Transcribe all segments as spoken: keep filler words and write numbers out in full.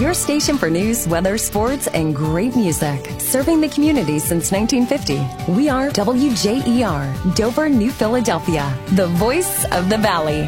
your station for news, weather, sports, and great music. Serving the community since nineteen fifty. We are W J E R, Dover, New Philadelphia, the voice of the Valley.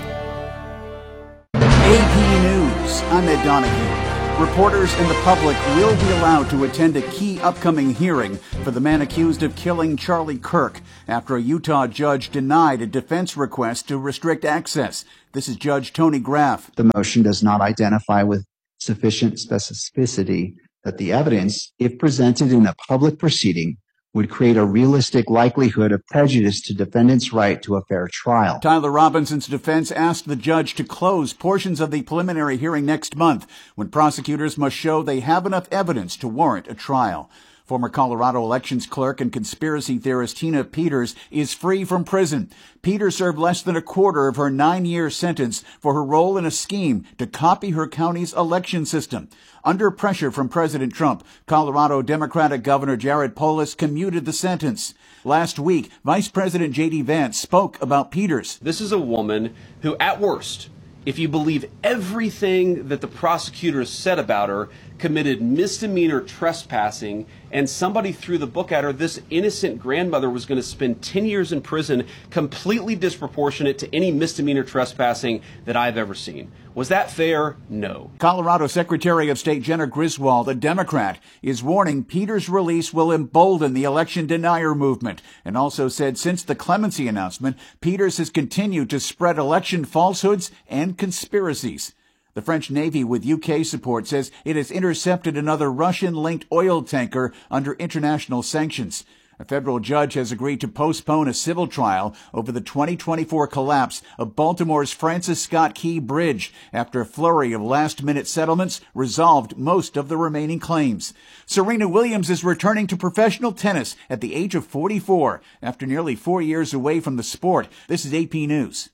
A P News, I'm Ed Donahue. Reporters and the public will be allowed to attend a key upcoming hearing for the man accused of killing Charlie Kirk after a Utah judge denied a defense request to restrict access. This is Judge Tony Graff. The motion does not identify with sufficient specificity that the evidence, if presented in a public proceeding, would create a realistic likelihood of prejudice to defendant's right to a fair trial. Tyler Robinson's defense asked the judge to close portions of the preliminary hearing next month, when prosecutors must show they have enough evidence to warrant a trial. Former Colorado elections clerk and conspiracy theorist Tina Peters is free from prison. Peters served less than a quarter of her nine-year sentence for her role in a scheme to copy her county's election system. Under pressure from President Trump, Colorado Democratic Governor Jared Polis commuted the sentence. Last week, Vice President J D Vance spoke about Peters. This is a woman who, at worst, if you believe everything that the prosecutors said about her, committed misdemeanor trespassing, and somebody threw the book at her, this innocent grandmother was going to spend ten years in prison, completely disproportionate to any misdemeanor trespassing that I've ever seen. Was that fair? No. Colorado Secretary of State Jenna Griswold, a Democrat, is warning Peters' release will embolden the election denier movement, and also said since the clemency announcement, Peters has continued to spread election falsehoods and conspiracies. The French Navy, with U K support, says it has intercepted another Russian-linked oil tanker under international sanctions. A federal judge has agreed to postpone a civil trial over the twenty twenty-four collapse of Baltimore's Francis Scott Key Bridge after a flurry of last-minute settlements resolved most of the remaining claims. Serena Williams is returning to professional tennis at the age of forty-four after nearly four years away from the sport. This is A P News.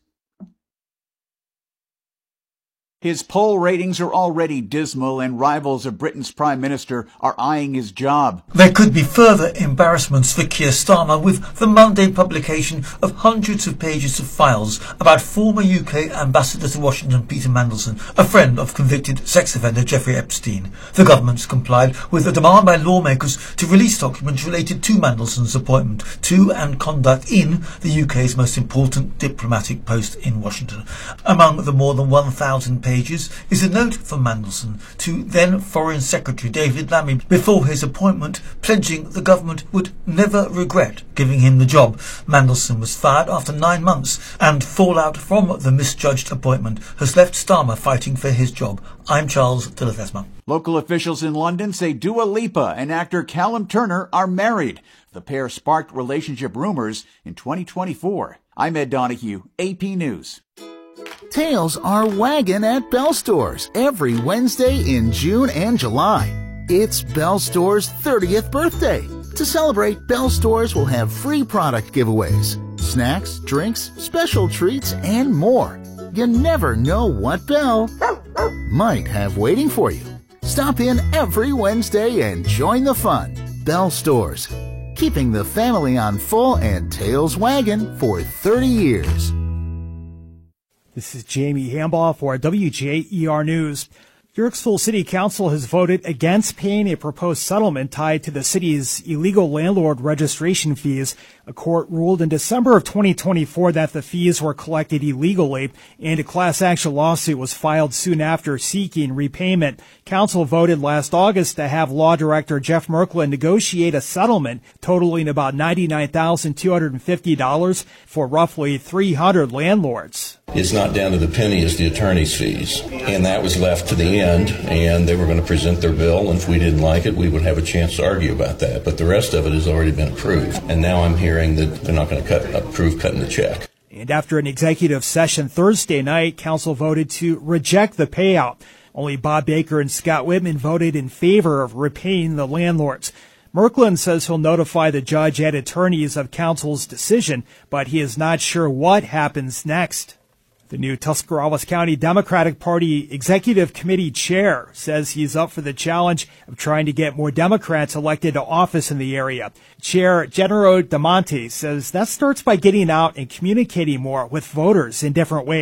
His poll ratings are already dismal, and rivals of Britain's Prime Minister are eyeing his job. There could be further embarrassments for Keir Starmer with the Monday publication of hundreds of pages of files about former U K Ambassador to Washington Peter Mandelson, a friend of convicted sex offender Jeffrey Epstein. The government's complied with a demand by lawmakers to release documents related to Mandelson's appointment to and conduct in the U K's most important diplomatic post in Washington. Among the more than one thousand pages is a note from Mandelson to then Foreign Secretary David Lammy before his appointment, pledging the government would never regret giving him the job. Mandelson was fired after nine months, and fallout from the misjudged appointment has left Starmer fighting for his job. I'm Charles de la Thesma. Local officials in London say Dua Lipa and actor Callum Turner are married. The pair sparked relationship rumors in twenty twenty-four. I'm Ed Donahue, A P News. Tails are wagging at Bell Stores every Wednesday in June and July. It's Bell Stores' thirtieth birthday. To celebrate, Bell Stores will have free product giveaways, snacks, drinks, special treats, and more. You never know what Bell might have waiting for you. Stop in every Wednesday and join the fun. Bell Stores, keeping the family on full and tails wagging for thirty years. This is Jamie Hambaugh for W J E R News. Yorksville City Council has voted against paying a proposed settlement tied to the city's illegal landlord registration fees. A court ruled in December of twenty twenty-four that the fees were collected illegally, and a class action lawsuit was filed soon after seeking repayment. Council voted last August to have Law Director Jeff Merklin negotiate a settlement totaling about ninety-nine thousand two hundred fifty dollars for roughly three hundred landlords. It's not down to the penny as the attorney's fees, and that was left to the end, and they were going to present their bill, and if we didn't like it, we would have a chance to argue about that. But the rest of it has already been approved, and now I'm hearing that they're not going to cut, approve cutting the check. And after an executive session Thursday night, Council voted to reject the payout. Only Bob Baker and Scott Whitman voted in favor of repaying the landlords. Merklin says he'll notify the judge and attorneys of Council's decision, but he is not sure what happens next. The new Tuscarawas County Democratic Party Executive Committee chair says he's up for the challenge of trying to get more Democrats elected to office in the area. Chair Gennaro Damonte says that starts by getting out and communicating more with voters in different ways.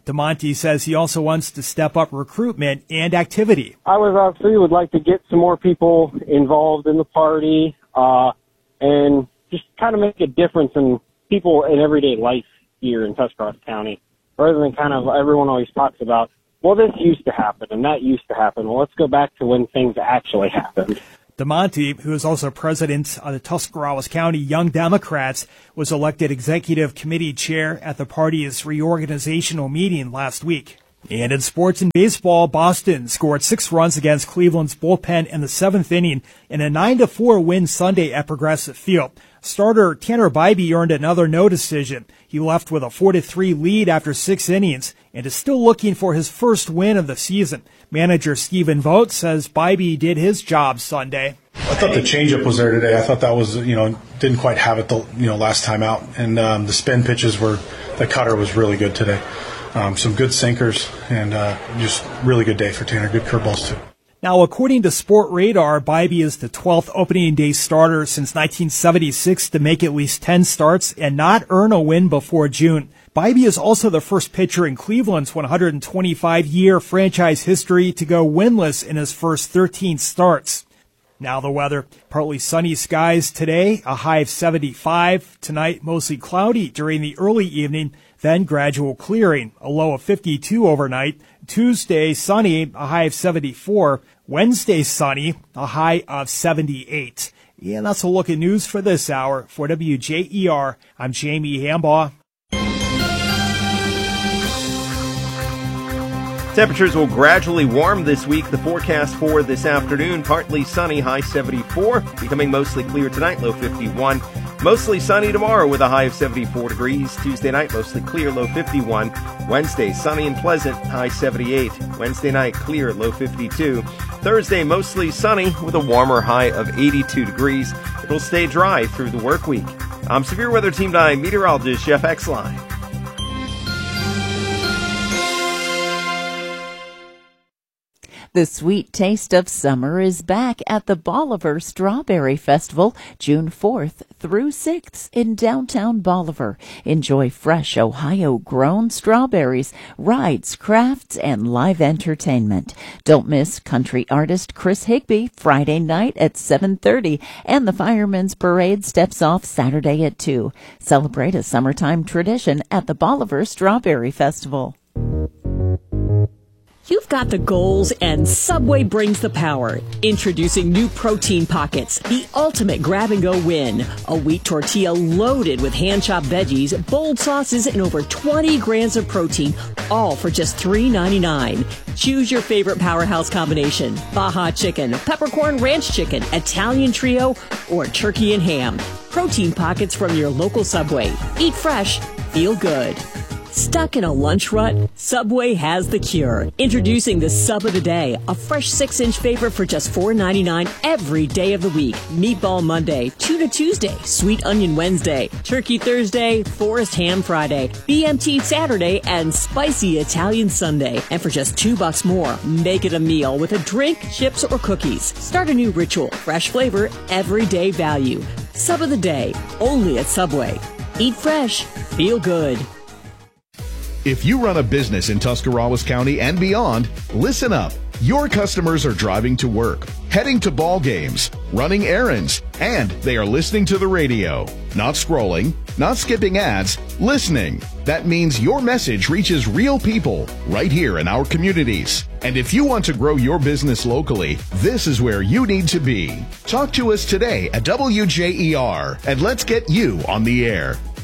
DeMonte says he also wants to step up recruitment and activity. I would obviously would like to get some more people involved in the party uh, and just kind of make a difference in people in everyday life here in Tuscarawas County, rather than kind of everyone always talks about, well, this used to happen and that used to happen. Well, let's go back to when things actually happened. DeMonte, who is also president of the Tuscarawas County Young Democrats, was elected executive committee chair at the party's reorganizational meeting last week. And in sports and baseball, Boston scored six runs against Cleveland's bullpen in the seventh inning in a nine to four win Sunday at Progressive Field. Starter Tanner Bibee earned another no decision. He left with a four to three lead after six innings and is still looking for his first win of the season. Manager Stephen Vogt says Bibee did his job Sunday. I thought the changeup was there today. I thought that was, you know, didn't quite have it the, you know, last time out. And um, the spin pitches were, the cutter was really good today. Um, some good sinkers and uh, just really good day for Tanner. Good curveballs too. Now, according to Sport Radar, Bibee is the twelfth opening day starter since nineteen seventy-six to make at least ten starts and not earn a win before June. Bibee is also the first pitcher in Cleveland's one hundred twenty-five year franchise history to go winless in his first thirteen starts. Now the weather. Partly sunny skies today, a high of seventy-five. Tonight, mostly cloudy during the early evening, then gradual clearing, a low of fifty-two overnight. Tuesday, sunny, a high of seventy-four. Wednesday, sunny, a high of seventy-eight. And that's a look at news for this hour. For W J E R, I'm Jamie Hambaugh. Temperatures will gradually warm this week. The forecast for this afternoon, partly sunny, high seventy-four. Becoming mostly clear tonight, low fifty-one. Mostly sunny tomorrow with a high of seventy-four degrees. Tuesday night, mostly clear, low fifty-one. Wednesday, sunny and pleasant, high seventy-eight. Wednesday night, clear, low fifty-two. Thursday, mostly sunny with a warmer high of eighty-two degrees. It'll stay dry through the work week. I'm Severe Weather Team nine meteorologist Jeff Exline. The sweet taste of summer is back at the Bolivar Strawberry Festival, June fourth through sixth in downtown Bolivar. Enjoy fresh Ohio-grown strawberries, rides, crafts, and live entertainment. Don't miss country artist Chris Higby Friday night at seven thirty, and the Fireman's Parade steps off Saturday at two. Celebrate a summertime tradition at the Bolivar Strawberry Festival. You've got the goals and Subway brings the power. Introducing new Protein Pockets, the ultimate grab-and-go win. A wheat tortilla loaded with hand-chopped veggies, bold sauces, and over twenty grams of protein, all for just three ninety-nine. Choose your favorite powerhouse combination. Baja Chicken, Peppercorn Ranch Chicken, Italian Trio, or Turkey and Ham. Protein Pockets from your local Subway. Eat fresh, feel good. Stuck in a lunch rut? Subway has the cure. Introducing the Sub of the Day, a fresh six inch favorite for just four ninety-nine every day of the week. Meatball Monday, Tuna Tuesday, Sweet Onion Wednesday, Turkey Thursday, Forest Ham Friday, B M T Saturday, and Spicy Italian Sunday. And for just two bucks more, make it a meal with a drink, chips, or cookies. Start a new ritual. Fresh flavor, everyday value. Sub of the Day, only at Subway. Eat fresh, feel good. If you run a business in Tuscarawas County and beyond, listen up. Your customers are driving to work, heading to ball games, running errands, and they are listening to the radio. Not scrolling, not skipping ads, listening. That means your message reaches real people right here in our communities. And if you want to grow your business locally, this is where you need to be. Talk to us today at W J E R and let's get you on the air.